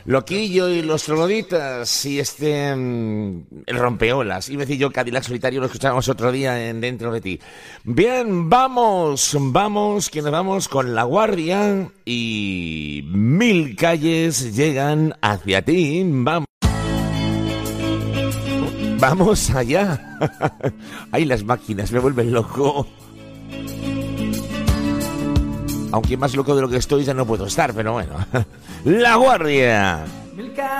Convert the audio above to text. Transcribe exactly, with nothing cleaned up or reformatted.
Loquillo y los trogloditas y este um, el rompeolas. Iba a decir yo Cadillac Solitario, lo escuchábamos otro día en Dentro de Ti. Bien, vamos, vamos, que nos vamos con La Guardia y Mil calles llegan hacia ti. Vamos. Vamos allá. Ay, las máquinas me vuelven loco. Aunque más loco de lo que estoy ya no puedo estar, pero bueno. La Guardia.